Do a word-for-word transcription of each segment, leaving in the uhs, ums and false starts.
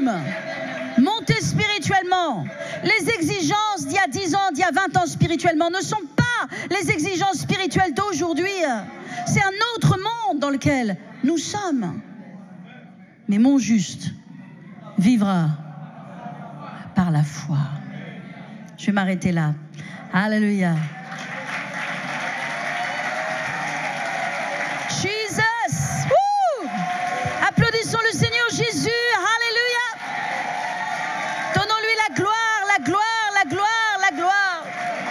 volume. Montez spirituellement. Les exigences d'il y a dix ans, d'il y a vingt ans spirituellement ne sont pas les exigences spirituelles d'aujourd'hui. C'est un autre monde dans lequel nous sommes. Mais mon juste vivra par la foi. Je vais m'arrêter là. Alléluia. Jesus. Woo! Applaudissons le Seigneur Jésus. Alléluia. Donnons-lui la gloire, la gloire, la gloire, la gloire.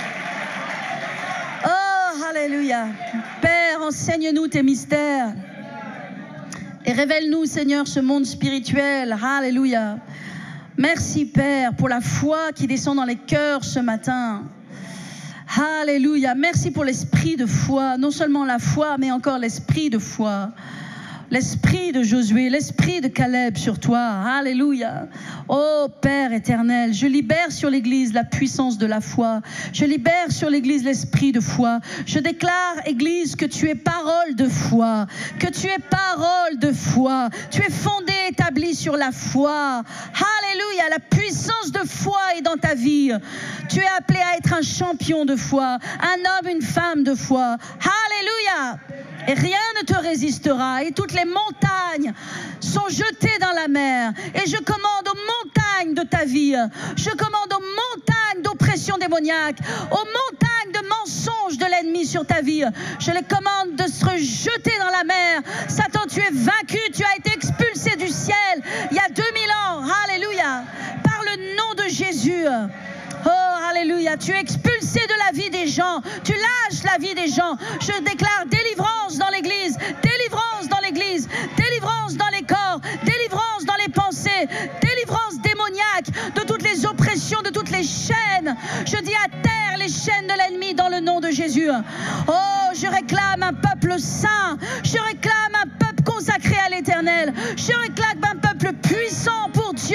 Oh, alléluia. Père, enseigne-nous tes mystères. Et révèle-nous, Seigneur, ce monde spirituel. Alléluia. Merci, Père, pour la foi qui descend dans les cœurs ce matin. Alléluia. Merci pour l'esprit de foi. Non seulement la foi, mais encore l'esprit de foi. L'esprit de Josué, l'esprit de Caleb sur toi. Alléluia. Oh Père éternel, je libère sur l'Église la puissance de la foi. Je libère sur l'Église l'esprit de foi. Je déclare, Église, que tu es parole de foi. Que tu es parole de foi. Tu es fondée, établie sur la foi. Alléluia. La puissance de foi est dans ta vie. Tu es appelé à être un champion de foi. Un homme, une femme de foi. Alléluia. Et rien ne te résistera. Et toutes les montagnes sont jetées dans la mer. Et je commande aux montagnes de ta vie. Je commande aux montagnes d'oppression démoniaque. Aux montagnes de mensonges de l'ennemi sur ta vie. Je les commande de se jeter dans la mer. Satan, tu es vaincu. Tu as été expulsé du ciel il y a deux mille ans. Alléluia. Par le nom de Jésus. Oh, alléluia, tu es expulsé de la vie des gens, tu lâches la vie des gens. Je déclare délivrance dans l'église, délivrance dans l'église, délivrance dans les corps, délivrance dans les pensées, délivrance démoniaque de toutes les oppressions, de toutes les chaînes. Je dis à terre les chaînes de l'ennemi dans le nom de Jésus. Oh, je réclame un peuple saint, je réclame un peuple consacré à l'Éternel, je réclame un peuple puissant pour Dieu.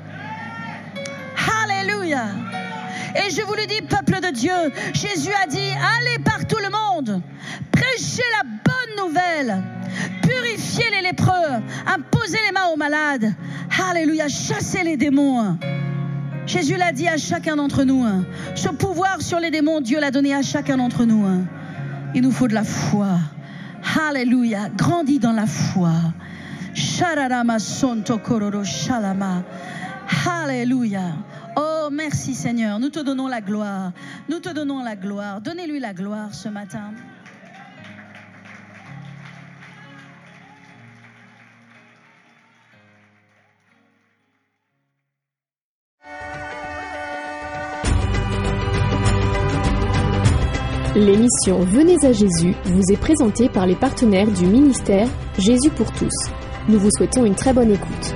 Alléluia. Et je vous le dis, peuple de Dieu, Jésus a dit, allez par tout le monde, prêchez la bonne nouvelle, purifiez les lépreux, imposez les mains aux malades. Alléluia, chassez les démons. Jésus l'a dit à chacun d'entre nous. Ce pouvoir sur les démons, Dieu l'a donné à chacun d'entre nous. Il nous faut de la foi. Alléluia, grandis dans la foi. Shararama sonto kororo shalama. Alléluia. Oh, merci Seigneur. Nous te donnons la gloire. Nous te donnons la gloire. Donnez-lui la gloire ce matin. L'émission Venez à Jésus vous est présentée par les partenaires du ministère Jésus pour tous. Nous vous souhaitons une très bonne écoute.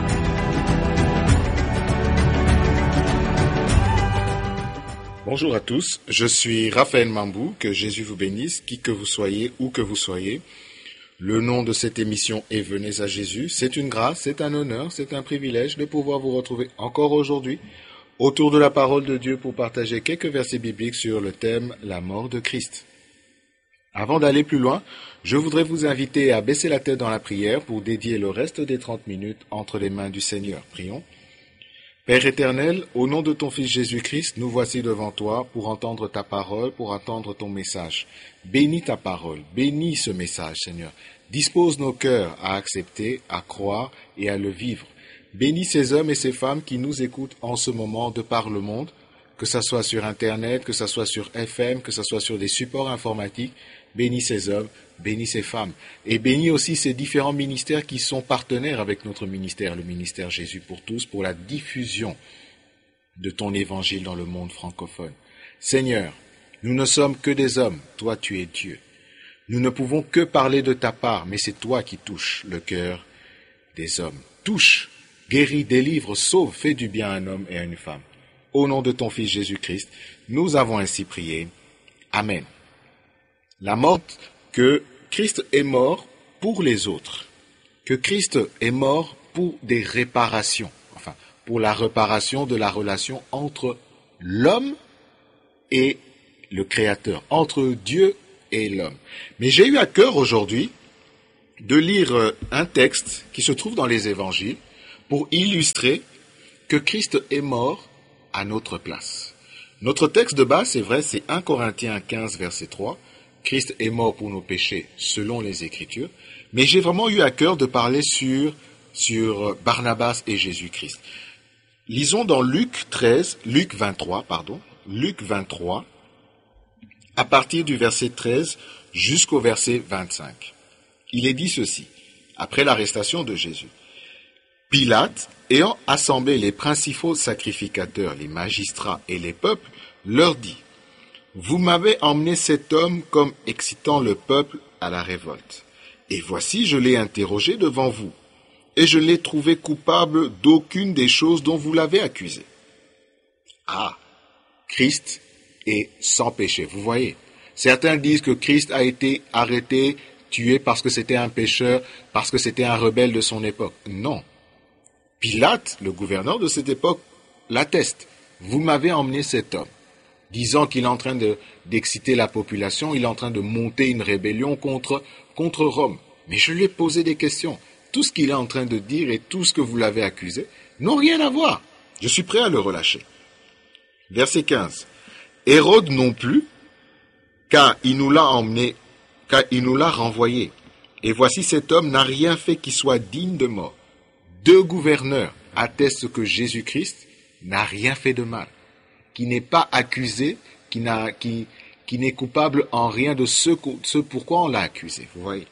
Bonjour à tous, je suis Raphaël Mambou, que Jésus vous bénisse, qui que vous soyez, où que vous soyez. Le nom de cette émission est Venez à Jésus. C'est une grâce, c'est un honneur, c'est un privilège de pouvoir vous retrouver encore aujourd'hui autour de la parole de Dieu pour partager quelques versets bibliques sur le thème « La mort de Christ ». Avant d'aller plus loin, je voudrais vous inviter à baisser la tête dans la prière pour dédier le reste des trente minutes entre les mains du Seigneur. Prions. Père éternel, au nom de ton Fils Jésus-Christ, nous voici devant toi pour entendre ta parole, pour entendre ton message. Bénis ta parole, bénis ce message, Seigneur. Dispose nos cœurs à accepter, à croire et à le vivre. Bénis ces hommes et ces femmes qui nous écoutent en ce moment de par le monde, que ce soit sur Internet, que ce soit sur F M, que ce soit sur des supports informatiques. Bénis ces hommes, bénis ces femmes. Et bénis aussi ces différents ministères qui sont partenaires avec notre ministère, le ministère Jésus pour tous, pour la diffusion de ton évangile dans le monde francophone. Seigneur, nous ne sommes que des hommes, toi tu es Dieu. Nous ne pouvons que parler de ta part, mais c'est toi qui touches le cœur des hommes. Touche, guéris, délivre, sauve, fais du bien à un homme et à une femme. Au nom de ton Fils Jésus-Christ, nous avons ainsi prié. Amen. La mort, que Christ est mort pour les autres, que Christ est mort pour des réparations, enfin, pour la réparation de la relation entre l'homme et le Créateur, entre Dieu et l'homme. Mais j'ai eu à cœur aujourd'hui de lire un texte qui se trouve dans les évangiles, pour illustrer que Christ est mort à notre place. Notre texte de base, c'est vrai, c'est un Corinthiens quinze, verset trois. Christ est mort pour nos péchés selon les Écritures. Mais j'ai vraiment eu à cœur de parler sur, sur Barnabas et Jésus-Christ. Lisons dans Luc treize, Luc vingt-trois, pardon, Luc vingt-trois, à partir du verset treize jusqu'au verset vingt-cinq. Il est dit ceci, après l'arrestation de Jésus. Pilate, ayant assemblé les principaux sacrificateurs, les magistrats et les peuples, leur dit, « Vous m'avez emmené cet homme comme excitant le peuple à la révolte. Et voici, je l'ai interrogé devant vous, et je l'ai trouvé coupable d'aucune des choses dont vous l'avez accusé. » Ah, Christ est sans péché, vous voyez. Certains disent que Christ a été arrêté, tué parce que c'était un pécheur, parce que c'était un rebelle de son époque. Non. Pilate, le gouverneur de cette époque, l'atteste. Vous m'avez emmené cet homme, disant qu'il est en train de, d'exciter la population, il est en train de monter une rébellion contre, contre Rome. Mais je lui ai posé des questions. Tout ce qu'il est en train de dire et tout ce que vous l'avez accusé n'ont rien à voir. Je suis prêt à le relâcher. Verset quinze. Hérode non plus, car il nous l'a emmené, car il nous l'a renvoyé. Et voici cet homme n'a rien fait qui soit digne de mort. Deux gouverneurs attestent que Jésus-Christ n'a rien fait de mal, qui n'est pas accusé, qui, n'a, qui, qui n'est coupable en rien de ce, ce pourquoi on l'a accusé. Vous voyez.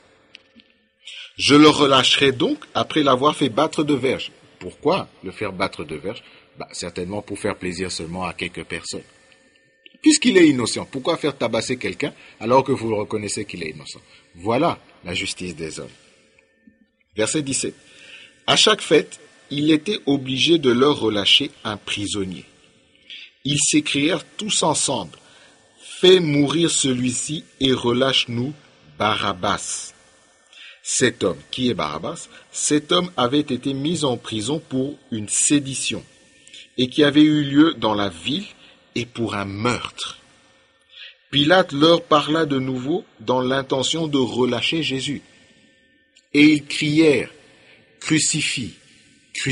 Je le relâcherai donc après l'avoir fait battre de verge. Pourquoi le faire battre de verge? Bah, certainement pour faire plaisir seulement à quelques personnes. Puisqu'il est innocent, pourquoi faire tabasser quelqu'un alors que vous le reconnaissez qu'il est innocent? Voilà la justice des hommes. Verset dix-sept. À chaque fête, il était obligé de leur relâcher un prisonnier. Ils s'écrièrent tous ensemble, « Fais mourir celui-ci et relâche-nous Barabbas. » Cet homme, qui est Barabbas, cet homme avait été mis en prison pour une sédition et qui avait eu lieu dans la ville et pour un meurtre. Pilate leur parla de nouveau dans l'intention de relâcher Jésus. Et ils crièrent, « Crucifie, crucifie-le. »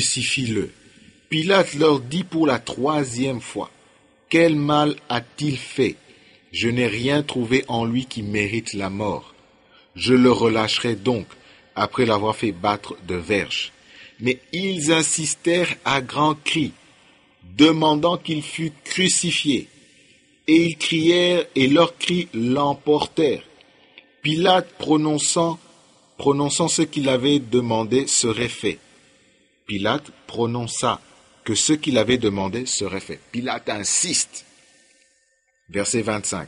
Pilate leur dit pour la troisième fois, « Quel mal a-t-il fait? Je n'ai rien trouvé en lui qui mérite la mort. Je le relâcherai donc, après l'avoir fait battre de verge. » Mais ils insistèrent à grands cris, demandant qu'il fût crucifié. Et ils crièrent, et leurs cris l'emportèrent. Pilate, prononçant, prononçant ce qu'il avait demandé, serait fait. Pilate prononça que ce qu'il avait demandé serait fait. Pilate insiste. Verset vingt-cinq.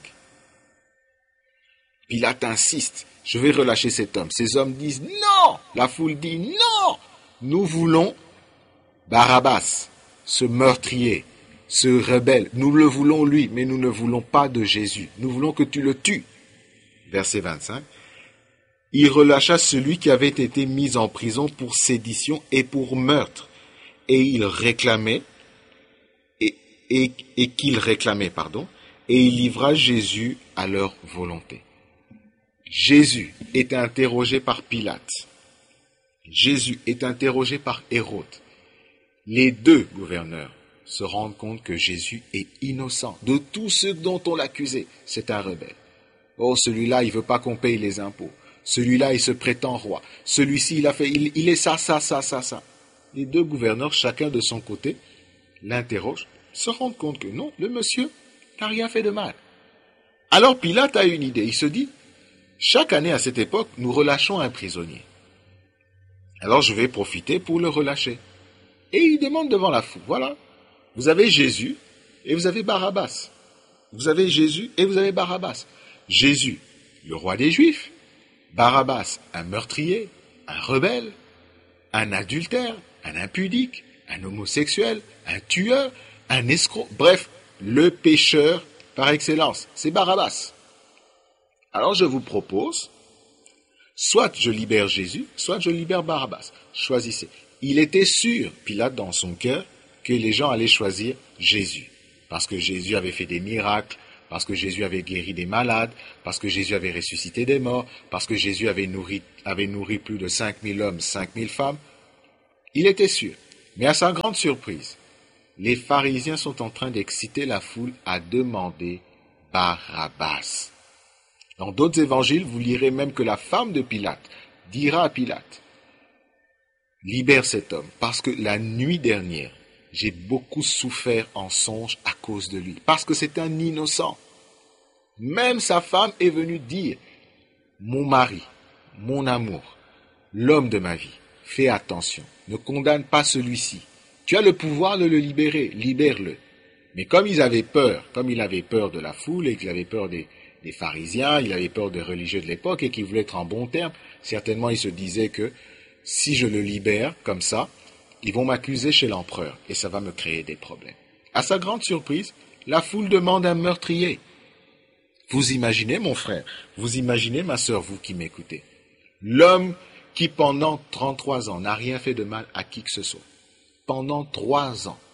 Pilate insiste. Je vais relâcher cet homme. Ces hommes disent non. La foule dit non. Nous voulons Barabbas, ce meurtrier, ce rebelle. Nous le voulons lui, mais nous ne voulons pas de Jésus. Nous voulons que tu le tues. Verset vingt-cinq. Il relâcha celui qui avait été mis en prison pour sédition et pour meurtre. Et il réclamait, et, et, et qu'il réclamait, pardon, et il livra Jésus à leur volonté. Jésus est interrogé par Pilate. Jésus est interrogé par Hérode. Les deux gouverneurs se rendent compte que Jésus est innocent de tout ce dont on l'accusait. C'est un rebelle. Oh, celui-là, il veut pas qu'on paye les impôts. Celui-là, il se prétend roi. Celui-ci, il a fait, il, il est ça, ça, ça, ça, ça. Les deux gouverneurs, chacun de son côté, l'interrogent, se rendent compte que non, le monsieur n'a rien fait de mal. Alors Pilate a une idée. Il se dit, chaque année à cette époque, nous relâchons un prisonnier. Alors je vais profiter pour le relâcher. Et il demande devant la foule, voilà, vous avez Jésus et vous avez Barabbas. Vous avez Jésus et vous avez Barabbas. Jésus, le roi des Juifs. Barabbas, un meurtrier, un rebelle, un adultère, un impudique, un homosexuel, un tueur, un escroc. Bref, le pécheur par excellence, c'est Barabbas. Alors je vous propose, soit je libère Jésus, soit je libère Barabbas. Choisissez. Il était sûr, Pilate dans son cœur, que les gens allaient choisir Jésus. Parce que Jésus avait fait des miracles, parce que Jésus avait guéri des malades, parce que Jésus avait ressuscité des morts, parce que Jésus avait nourri, avait nourri plus de cinq mille hommes, cinq mille femmes. Il était sûr. Mais à sa grande surprise, les pharisiens sont en train d'exciter la foule à demander Barabbas. Dans d'autres évangiles, vous lirez même que la femme de Pilate dira à Pilate, « Libère cet homme, parce que la nuit dernière, j'ai beaucoup souffert en songe à cause de lui, parce que c'est un innocent. » Même sa femme est venue dire, « Mon mari, mon amour, l'homme de ma vie, fais attention, ne condamne pas celui-ci. Tu as le pouvoir de le libérer, libère-le. » Mais comme ils avaient peur, comme il avait peur de la foule et qu'il avait peur des, des pharisiens, il avait peur des religieux de l'époque et qu'il voulait être en bon terme, certainement il se disait que si je le libère comme ça, ils vont m'accuser chez l'empereur et ça va me créer des problèmes. À sa grande surprise, la foule demande un meurtrier. Vous imaginez, mon frère, vous imaginez, ma sœur, vous qui m'écoutez, l'homme qui pendant trente-trois ans n'a rien fait de mal à qui que ce soit. Pendant trois ans,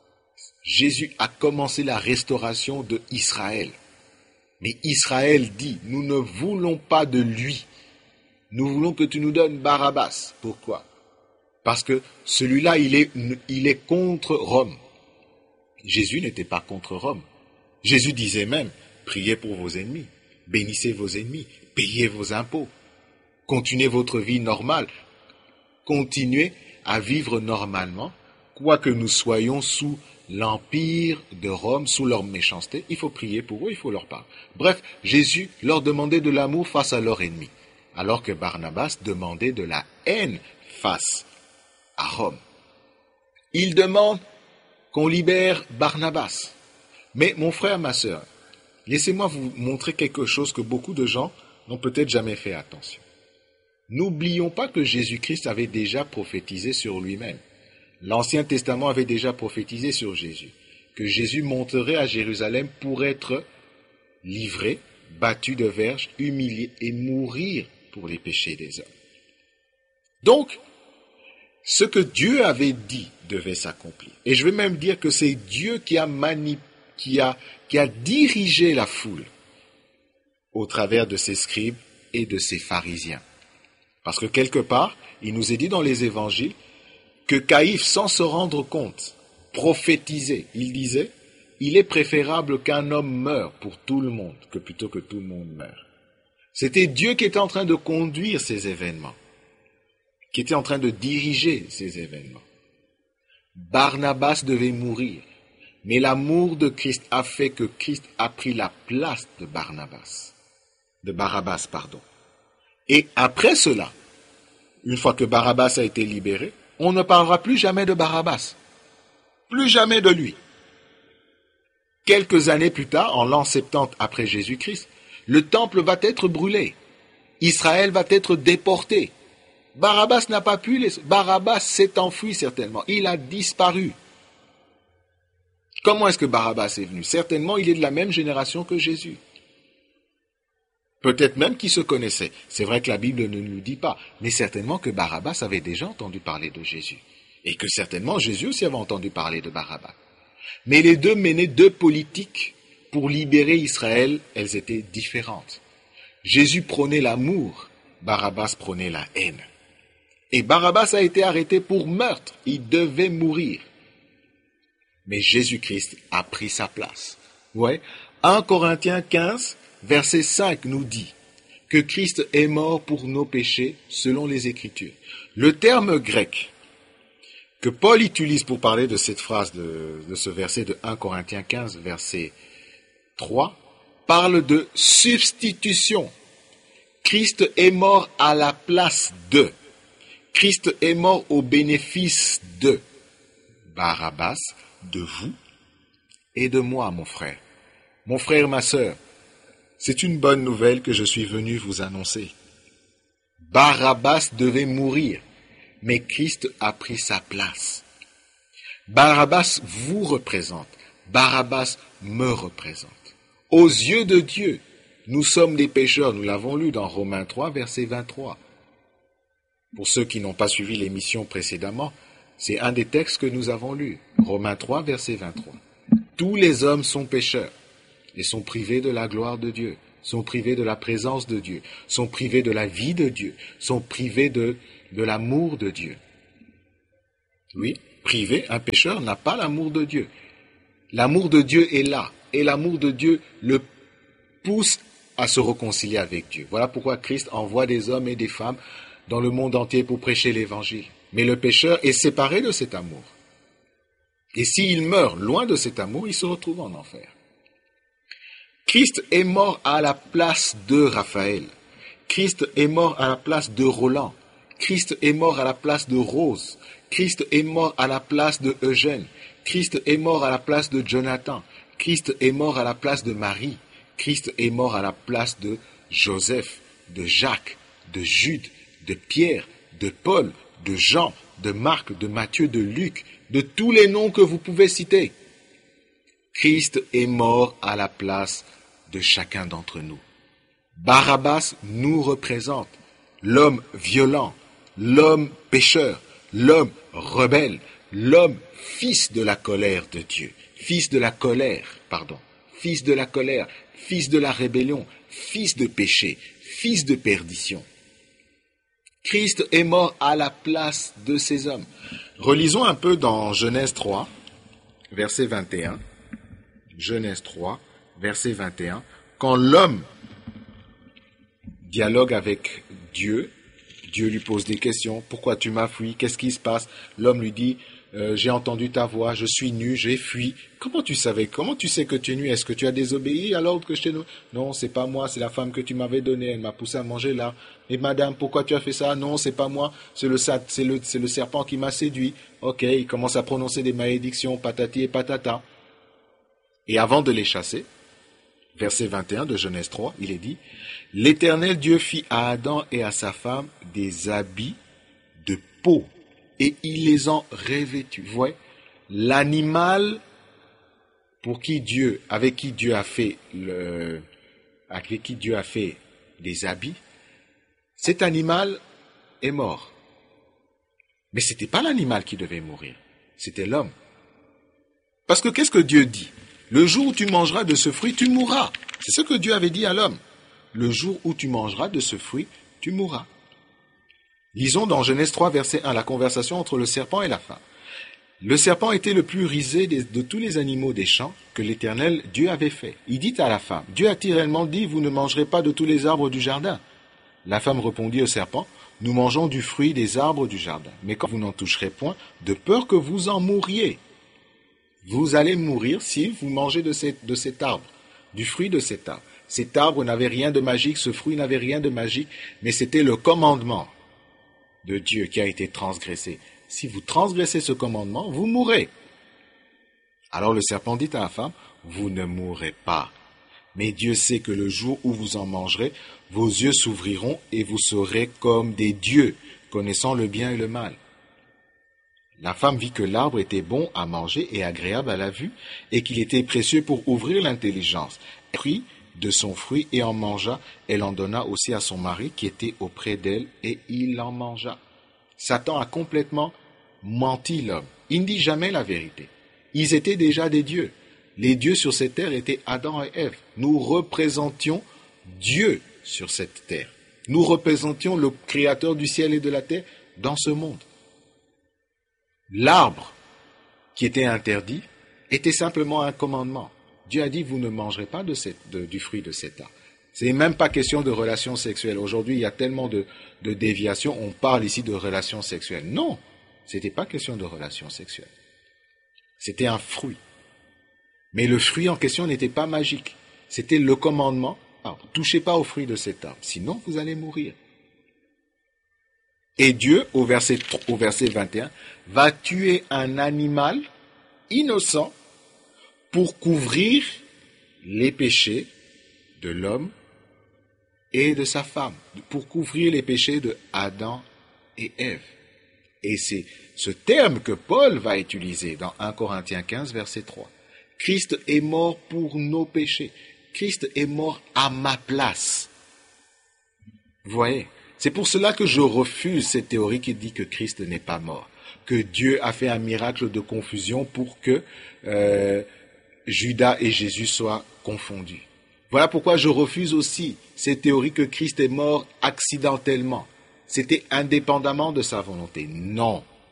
Jésus a commencé la restauration de Israël. Mais Israël dit, nous ne voulons pas de lui. Nous voulons que tu nous donnes Barabbas. Pourquoi? Parce que celui-là, il est, il est contre Rome. Jésus n'était pas contre Rome. Jésus disait même, priez pour vos ennemis, bénissez vos ennemis, payez vos impôts, continuez votre vie normale, continuez à vivre normalement, quoique nous soyons sous l'empire de Rome, sous leur méchanceté, il faut prier pour eux, il faut leur parler. Bref, Jésus leur demandait de l'amour face à leurs ennemis, alors que Barnabas demandait de la haine face à Rome. Il demande qu'on libère Barnabas. Mais mon frère, ma sœur, laissez-moi vous montrer quelque chose que beaucoup de gens n'ont peut-être jamais fait attention. N'oublions pas que Jésus-Christ avait déjà prophétisé sur lui-même. L'Ancien Testament avait déjà prophétisé sur Jésus, que Jésus monterait à Jérusalem pour être livré, battu de verges, humilié et mourir pour les péchés des hommes. Donc, ce que Dieu avait dit devait s'accomplir. Et je vais même dire que c'est Dieu qui a, mani- qui a, qui a dirigé la foule au travers de ses scribes et de ses pharisiens. Parce que quelque part, il nous est dit dans les évangiles que Caïphe, sans se rendre compte, prophétisait. Il disait, il est préférable qu'un homme meure pour tout le monde que plutôt que tout le monde meure. C'était Dieu qui était en train de conduire ces événements, qui était en train de diriger ces événements. Barnabas devait mourir, mais l'amour de Christ a fait que Christ a pris la place de Barnabas, de Barabbas, pardon. Et après cela, une fois que Barabbas a été libéré, on ne parlera plus jamais de Barabbas, plus jamais de lui. Quelques années plus tard, en l'an soixante-dix après Jésus-Christ, le temple va être brûlé, Israël va être déporté. Barabbas n'a pas pu laisser. Barabbas s'est enfui certainement. Il a disparu. Comment est-ce que Barabbas est venu? Certainement, il est de la même génération que Jésus. Peut-être même qu'ils se connaissaient. C'est vrai que la Bible ne nous dit pas, mais certainement que Barabbas avait déjà entendu parler de Jésus. Et que certainement Jésus aussi avait entendu parler de Barabbas. Mais les deux menaient deux politiques pour libérer Israël, elles étaient différentes. Jésus prônait l'amour, Barabbas prônait la haine. Et Barabbas a été arrêté pour meurtre. Il devait mourir. Mais Jésus-Christ a pris sa place. Ouais. un Corinthiens quinze, verset cinq nous dit que Christ est mort pour nos péchés selon les Écritures. Le terme grec que Paul utilise pour parler de cette phrase, de, de ce verset de un Corinthiens quinze, verset trois, parle de substitution. Christ est mort à la place de. Christ est mort au bénéfice de Barabbas, de vous et de moi, mon frère. Mon frère, ma sœur, c'est une bonne nouvelle que je suis venu vous annoncer. Barabbas devait mourir, mais Christ a pris sa place. Barabbas vous représente, Barabbas me représente. Aux yeux de Dieu, nous sommes des pécheurs, nous l'avons lu dans Romains trois, verset vingt-trois. Pour ceux qui n'ont pas suivi l'émission précédemment, c'est un des textes que nous avons lus. Romains trois, verset vingt-trois. Tous les hommes sont pécheurs et sont privés de la gloire de Dieu, sont privés de la présence de Dieu, sont privés de la vie de Dieu, sont privés de, de l'amour de Dieu. Oui, privé, un pécheur n'a pas l'amour de Dieu. L'amour de Dieu est là, et l'amour de Dieu le pousse à se réconcilier avec Dieu. Voilà pourquoi Christ envoie des hommes et des femmes dans le monde entier pour prêcher l'évangile. Mais le pécheur est séparé de cet amour. Et s'il meurt loin de cet amour, il se retrouve en enfer. Christ est mort à la place de Raphaël. Christ est mort à la place de Roland. Christ est mort à la place de Rose. Christ est mort à la place de Eugène. Christ est mort à la place de Jonathan. Christ est mort à la place de Marie. Christ est mort à la place de Joseph, de Jacques, de Jude, de Pierre, de Paul, de Jean, de Marc, de Matthieu, de Luc, de tous les noms que vous pouvez citer. Christ est mort à la place de chacun d'entre nous. Barabbas nous représente l'homme violent, l'homme pécheur, l'homme rebelle, l'homme fils de la colère de Dieu, fils de la colère, pardon, fils de la colère, fils de la rébellion, fils de péché, fils de perdition. Christ est mort à la place de ces hommes. Relisons un peu dans Genèse trois, verset vingt et un. Genèse trois, verset vingt et un. Quand l'homme dialogue avec Dieu, Dieu lui pose des questions. Pourquoi tu m'as fui? Qu'est-ce qui se passe? L'homme lui dit, euh, j'ai entendu ta voix, je suis nu, j'ai fui. Comment tu savais? Comment tu sais que tu es nu? Est-ce que tu as désobéi à l'ordre que je t'ai donné? Non, c'est pas moi, c'est la femme que tu m'avais donnée. Elle m'a poussé à manger là. Et madame, pourquoi tu as fait ça? Non, c'est pas moi, c'est le, c'est le, c'est le serpent qui m'a séduit. Ok, il commence à prononcer des malédictions, patati et patata. Et avant de les chasser, verset vingt et un de Genèse trois, il est dit, « L'Éternel Dieu fit à Adam et à sa femme des habits de peau, et il les en revêtus. » Vous voyez, l'animal pour qui Dieu, avec qui Dieu a fait le, avec qui Dieu a fait des habits, cet animal est mort. Mais ce n'était pas l'animal qui devait mourir, c'était l'homme. Parce que qu'est-ce que Dieu dit? Le jour où tu mangeras de ce fruit, tu mourras. C'est ce que Dieu avait dit à l'homme. Le jour où tu mangeras de ce fruit, tu mourras. Lisons dans Genèse trois, verset un, la conversation entre le serpent et la femme. Le serpent était le plus rusé de, de tous les animaux des champs que l'Éternel Dieu avait fait. Il dit à la femme, Dieu a-t-il réellement dit, vous ne mangerez pas de tous les arbres du jardin? La femme répondit au serpent, nous mangeons du fruit des arbres du jardin, mais quand vous n'en toucherez point, de peur que vous en mouriez. Vous allez mourir si vous mangez de, cette, de cet arbre, du fruit de cet arbre. Cet arbre n'avait rien de magique, ce fruit n'avait rien de magique, mais c'était le commandement de Dieu qui a été transgressé. Si vous transgressez ce commandement, vous mourrez. Alors le serpent dit à la femme, vous ne mourrez pas. Mais Dieu sait que le jour où vous en mangerez, vos yeux s'ouvriront et vous serez comme des dieux, connaissant le bien et le mal. La femme vit que l'arbre était bon à manger et agréable à la vue, et qu'il était précieux pour ouvrir l'intelligence. Elle prit de son fruit et en mangea. Elle en donna aussi à son mari qui était auprès d'elle, et il en mangea. Satan a complètement menti l'homme. Il ne dit jamais la vérité. Ils étaient déjà des dieux. Les dieux sur cette terre étaient Adam et Ève. Nous représentions Dieu sur cette terre. Nous représentions le Créateur du ciel et de la terre dans ce monde. L'arbre qui était interdit était simplement un commandement. Dieu a dit, vous ne mangerez pas de cette, de, du fruit de cet arbre. Ce n'est même pas question de relations sexuelles. Aujourd'hui, il y a tellement de, de déviations, on parle ici de relations sexuelles. Non, ce n'était pas question de relations sexuelles. C'était un fruit. Mais le fruit en question n'était pas magique. C'était le commandement. Alors, touchez pas au fruit de cet arbre, sinon vous allez mourir. Et Dieu, au verset, au verset vingt et un, va tuer un animal innocent pour couvrir les péchés de l'homme et de sa femme, pour couvrir les péchés de Adam et Ève. Et c'est ce terme que Paul va utiliser dans un Corinthiens quinze, verset trois. Christ est mort pour nos péchés. Christ est mort à ma place. Vous voyez, c'est pour cela que je refuse cette théorie qui dit que Christ n'est pas mort, que Dieu a fait un miracle de confusion pour que euh, Judas et Jésus soient confondus. Voilà pourquoi je refuse aussi cette théorie que Christ est mort accidentellement. C'était indépendamment de sa volonté. Non.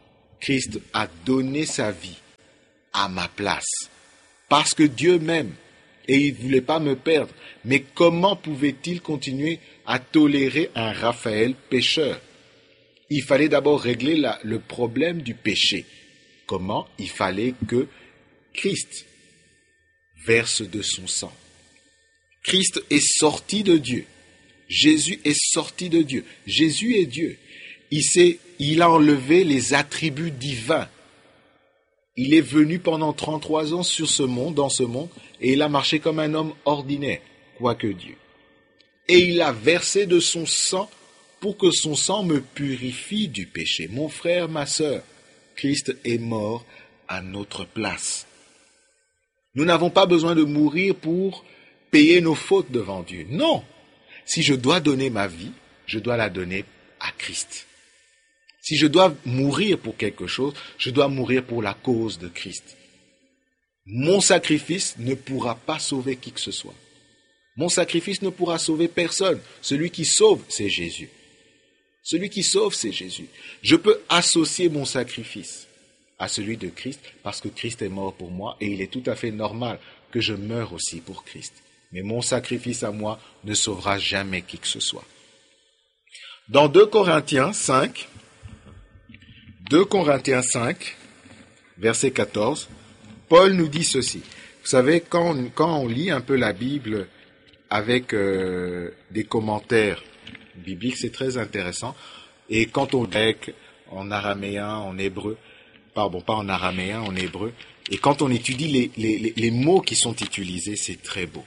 Christ a donné sa vie à ma place. Parce que Dieu m'aime et il ne voulait pas me perdre. Mais comment pouvait-il continuer à tolérer un Raphaël pécheur? Il fallait d'abord régler la, le problème du péché. Comment? Il fallait que Christ verse de son sang. Christ est sorti de Dieu. Jésus est sorti de Dieu. Jésus est Dieu. Il, s'est, il a enlevé les attributs divins. Il est venu pendant trente-trois ans sur ce monde, dans ce monde, et il a marché comme un homme ordinaire, quoique Dieu. Et il a versé de son sang pour que son sang me purifie du péché. Mon frère, ma sœur, Christ est mort à notre place. Nous n'avons pas besoin de mourir pour payer nos fautes devant Dieu. Non. Si je dois donner ma vie, je dois la donner à Christ. Si je dois mourir pour quelque chose, je dois mourir pour la cause de Christ. Mon sacrifice ne pourra pas sauver qui que ce soit. Mon sacrifice ne pourra sauver personne. Celui qui sauve, c'est Jésus. Celui qui sauve, c'est Jésus. Je peux associer mon sacrifice à celui de Christ parce que Christ est mort pour moi et il est tout à fait normal que je meure aussi pour Christ. Mais mon sacrifice à moi ne sauvera jamais qui que ce soit. Dans deux Corinthiens cinq, deux Corinthiens cinq, verset quatorze, Paul nous dit ceci. Vous savez, quand on, quand on lit un peu la Bible avec euh, des commentaires bibliques, c'est très intéressant. Et quand on grec, en araméen, en hébreu, pardon, pas en araméen, en hébreu, et quand on étudie les, les, les mots qui sont utilisés, c'est très beau.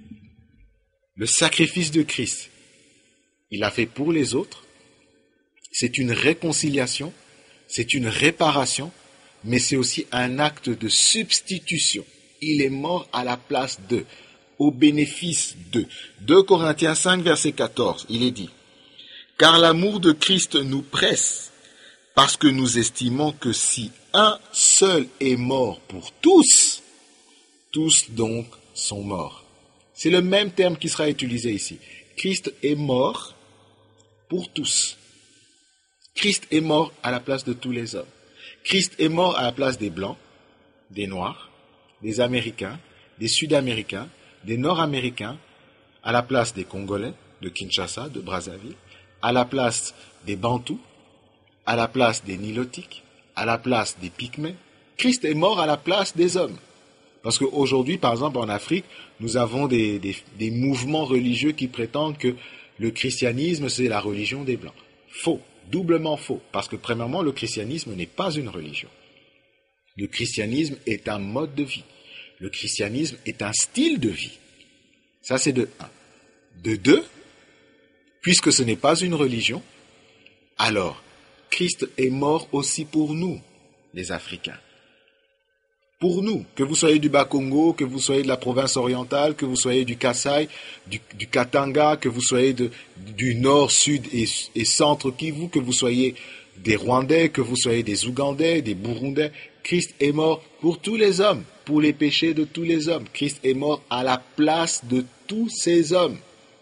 Le sacrifice de Christ, il a fait pour les autres, c'est une réconciliation, c'est une réparation, mais c'est aussi un acte de substitution. Il est mort à la place d'eux, au bénéfice d'eux. deux Corinthiens cinq, verset quatorze, il est dit, « Car l'amour de Christ nous presse, parce que nous estimons que si un seul est mort pour tous, tous donc sont morts. » C'est le même terme qui sera utilisé ici. Christ est mort pour tous. Christ est mort à la place de tous les hommes. Christ est mort à la place des Blancs, des Noirs, des Américains, des Sud-Américains, des Nord-Américains, à la place des Congolais, de Kinshasa, de Brazzaville, à la place des Bantous, à la place des Nilotiques, à la place des Pygmées. Christ est mort à la place des hommes. Parce qu'aujourd'hui, par exemple, en Afrique, nous avons des, des, des mouvements religieux qui prétendent que le christianisme, c'est la religion des Blancs. Faux, doublement faux. Parce que, premièrement, le christianisme n'est pas une religion. Le christianisme est un mode de vie. Le christianisme est un style de vie. Ça, c'est de un. De deux, puisque ce n'est pas une religion, alors, Christ est mort aussi pour nous, les Africains. Pour nous, que vous soyez du Bas-Congo, que vous soyez de la province orientale, que vous soyez du Kasaï, du, du Katanga, que vous soyez de, du nord, sud et, et centre Kivu, que vous soyez des Rwandais, que vous soyez des Ougandais, des Burundais, Christ est mort pour tous les hommes, pour les péchés de tous les hommes. Christ est mort à la place de tous ces hommes.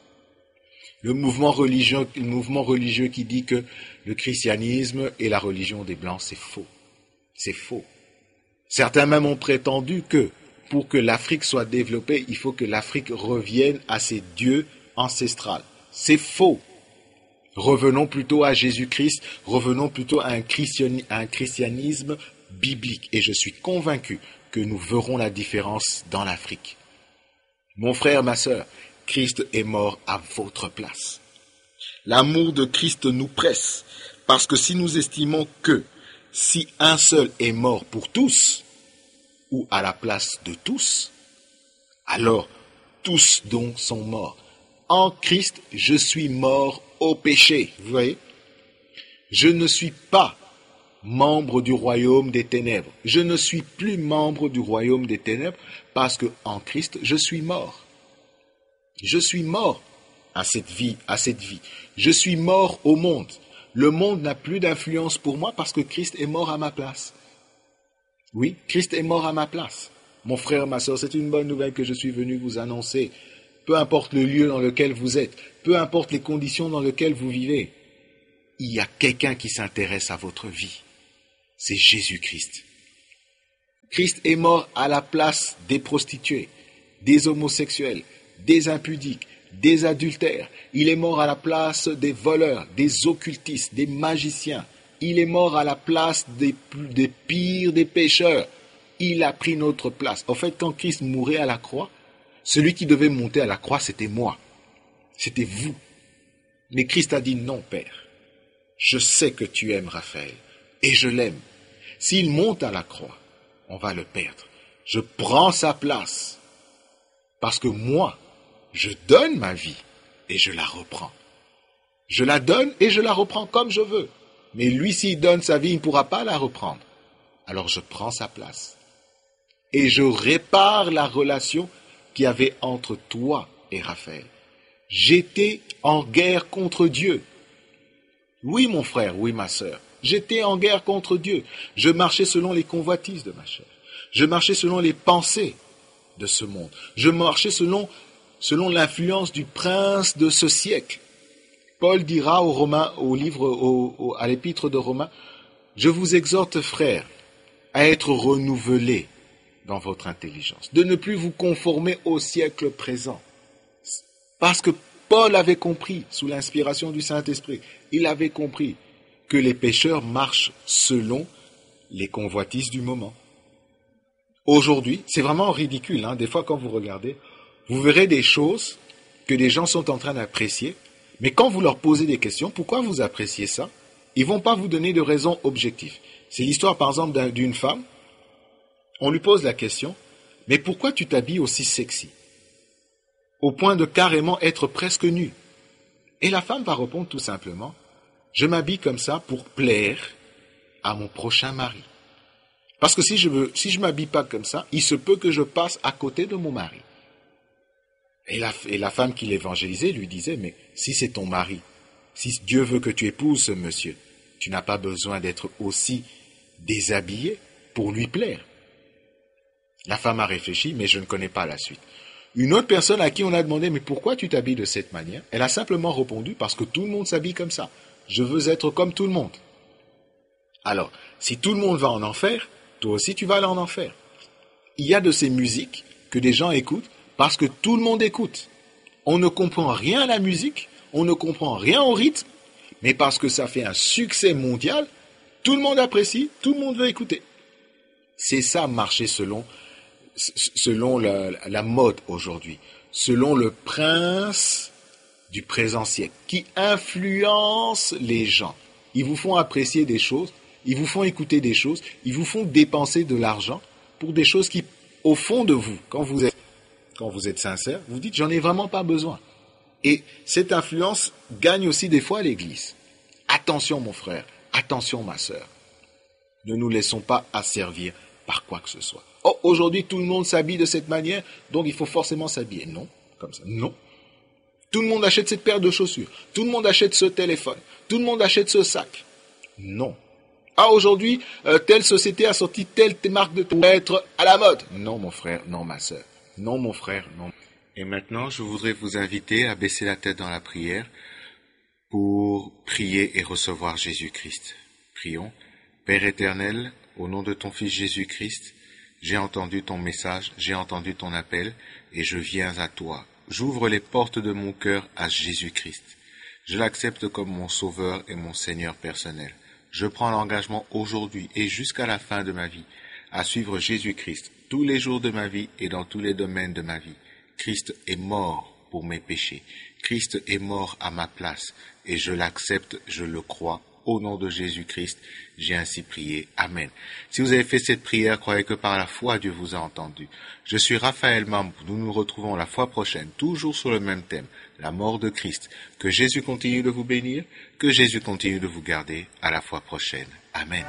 Le mouvement religieux, le mouvement religieux qui dit que le christianisme est la religion des Blancs, c'est faux. C'est faux. Certains même ont prétendu que pour que l'Afrique soit développée, il faut que l'Afrique revienne à ses dieux ancestrales. C'est faux. Revenons plutôt à Jésus-Christ, revenons plutôt à un, christiani- à un christianisme biblique. Et je suis convaincu que nous verrons la différence dans l'Afrique. Mon frère, ma sœur, Christ est mort à votre place. L'amour de Christ nous presse, parce que si nous estimons que si un seul est mort pour tous, ou à la place de tous, alors tous donc sont morts. En Christ, je suis mort au péché. Vous voyez? Je ne suis pas membre du royaume des ténèbres. Je ne suis plus membre du royaume des ténèbres parce que en Christ, je suis mort. Je suis mort à cette vie, à cette vie. Je suis mort au monde. Le monde n'a plus d'influence pour moi parce que Christ est mort à ma place. Oui, Christ est mort à ma place. Mon frère, ma soeur, c'est une bonne nouvelle que je suis venu vous annoncer. Peu importe le lieu dans lequel vous êtes, peu importe les conditions dans lesquelles vous vivez, il y a quelqu'un qui s'intéresse à votre vie. c'est Jésus-Christ. Christ est mort à la place des prostituées, des homosexuels, des impudiques, des adultères. Il est mort à la place des voleurs, des occultistes, des magiciens. Il est mort à la place des, des pires des pécheurs. Il a pris notre place. En fait, quand Christ mourait à la croix, celui qui devait monter à la croix, c'était moi. C'était vous. Mais Christ a dit non, Père. Je sais que tu aimes Raphaël et je l'aime. S'il monte à la croix, on va le perdre. Je prends sa place parce que moi, je donne ma vie et je la reprends. Je la donne et je la reprends comme je veux. Mais lui, s'il donne sa vie, il ne pourra pas la reprendre. Alors je prends sa place et je répare la relation qu'il y avait entre toi et Raphaël. J'étais en guerre contre Dieu. Oui, mon frère, oui, ma sœur. J'étais en guerre contre Dieu. Je marchais selon les convoitises de ma chair. Je marchais selon les pensées de ce monde. Je marchais selon, selon l'influence du prince de ce siècle. Paul dira aux Romains, au livre, au, au, à l'épître de Romains, « Je vous exhorte, frères, à être renouvelés dans votre intelligence, de ne plus vous conformer au siècle présent. » Parce que Paul avait compris, sous l'inspiration du Saint-Esprit, il avait compris que les pécheurs marchent selon les convoitises du moment. Aujourd'hui, c'est vraiment ridicule, hein, des fois quand vous regardez, vous verrez des choses que des gens sont en train d'apprécier, mais quand vous leur posez des questions, pourquoi vous appréciez ça? Ils ne vont pas vous donner de raisons objectives. C'est l'histoire, par exemple, d'une femme, on lui pose la question, mais pourquoi tu t'habilles aussi sexy? Au point de carrément être presque nu. Et la femme va répondre tout simplement, je m'habille comme ça pour plaire à mon prochain mari. Parce que si je veux, si je m'habille pas comme ça, il se peut que je passe à côté de mon mari. Et la, et la femme qui l'évangélisait lui disait, mais si c'est ton mari, si Dieu veut que tu épouses ce monsieur, tu n'as pas besoin d'être aussi déshabillé pour lui plaire. La femme a réfléchi, mais je ne connais pas la suite. Une autre personne à qui on a demandé, mais pourquoi tu t'habilles de cette manière? Elle a simplement répondu, parce que tout le monde s'habille comme ça. Je veux être comme tout le monde. Alors, si tout le monde va en enfer, toi aussi tu vas aller en enfer. Il y a de ces musiques que des gens écoutent parce que tout le monde écoute. On ne comprend rien à la musique, on ne comprend rien au rythme, mais parce que ça fait un succès mondial, tout le monde apprécie, tout le monde veut écouter. C'est ça, marcher selon, selon la, la mode aujourd'hui, selon le prince du présent siècle, qui influence les gens. Ils vous font apprécier des choses, ils vous font écouter des choses, ils vous font dépenser de l'argent pour des choses qui, au fond de vous, quand vous êtes, quand vous êtes sincère, vous dites, j'en ai vraiment pas besoin. Et cette influence gagne aussi des fois l'Église. Attention mon frère, attention ma sœur. Ne nous laissons pas asservir par quoi que ce soit. Oh, aujourd'hui tout le monde s'habille de cette manière, donc il faut forcément s'habiller. Non, comme ça, non. Tout le monde achète cette paire de chaussures, tout le monde achète ce téléphone, tout le monde achète ce sac. Non. Ah, aujourd'hui, euh, telle société a sorti telle marque de pour être à la mode. Non mon frère, non ma sœur, non mon frère, non. Et maintenant, je voudrais vous inviter à baisser la tête dans la prière pour prier et recevoir Jésus-Christ. Prions. Père éternel, au nom de ton Fils Jésus-Christ, j'ai entendu ton message, j'ai entendu ton appel et je viens à toi. J'ouvre les portes de mon cœur à Jésus-Christ. Je l'accepte comme mon Sauveur et mon Seigneur personnel. Je prends l'engagement aujourd'hui et jusqu'à la fin de ma vie à suivre Jésus-Christ tous les jours de ma vie et dans tous les domaines de ma vie. Christ est mort pour mes péchés. Christ est mort à ma place et je l'accepte, je le crois. Au nom de Jésus-Christ, j'ai ainsi prié. Amen. Si vous avez fait cette prière, croyez que par la foi, Dieu vous a entendu. Je suis Raphaël Mambou. Nous nous retrouvons la fois prochaine, toujours sur le même thème, la mort de Christ. Que Jésus continue de vous bénir, que Jésus continue de vous garder. À la fois prochaine. Amen.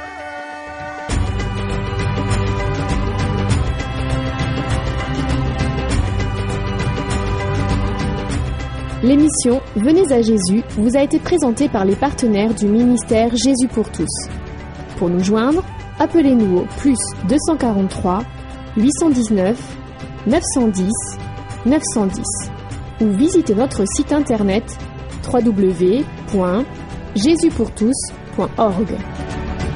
L'émission Venez à Jésus vous a été présentée par les partenaires du ministère Jésus pour tous. Pour nous joindre, appelez-nous au plus deux cent quarante-trois, huit cent dix-neuf, neuf cent dix, neuf cent dix ou visitez notre site internet w w w point jésus pour tous point org.